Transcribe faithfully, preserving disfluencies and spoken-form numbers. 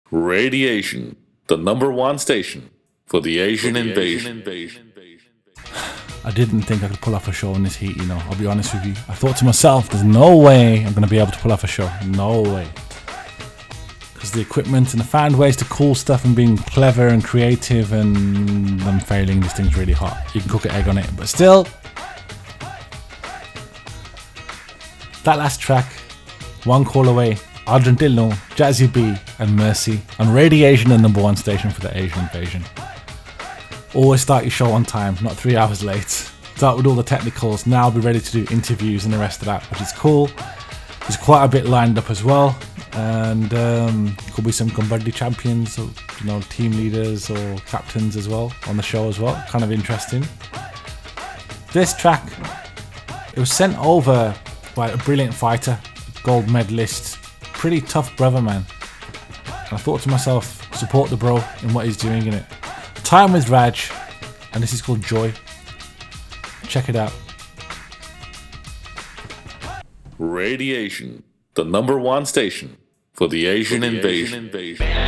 Radiation, the number one station for the Asian for the invasion. Asian invasion. I didn't think I could pull off a show in this heat, you know, I'll be honest with you. I thought to myself, there's no way I'm going to be able to pull off a show. No way. Because the equipment and I found ways to cool stuff and being clever and creative, and I'm failing. This thing's really hot. You can cook an egg on it, but still. That last track, One Call Away, Adrian Dillon, Jazzy B and Mercy on Radiation, the number one station for the Asian invasion. Always start your show on time, not three hours late. Start with all the technicals, now I'll be ready to do interviews and the rest of that, which is cool. There's quite a bit lined up as well, and um, could be some Kabaddi champions, or, you know, team leaders or captains as well on the show as well. Kind of interesting. This track, it was sent over by a brilliant fighter, gold medalist, pretty tough brother, man. And I thought to myself, support the bro in what he's doing in it. Time with Raj, and this is called Joy. Check it out. Radiation, the number one station for the Asian, for the invasion. Asian invasion.